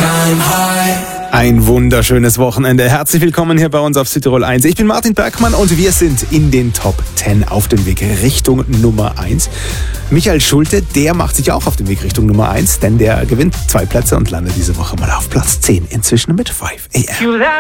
Ein wunderschönes Wochenende. Herzlich willkommen hier bei uns auf Südtirol 1. Ich bin Martin Bergmann und wir sind in den Top 10 auf dem Weg Richtung Nummer 1. Michael Schulte, der macht sich auch auf den Weg Richtung Nummer 1, denn der gewinnt 2 Plätze und landet diese Woche mal auf Platz 10. Inzwischen mit 5 AM.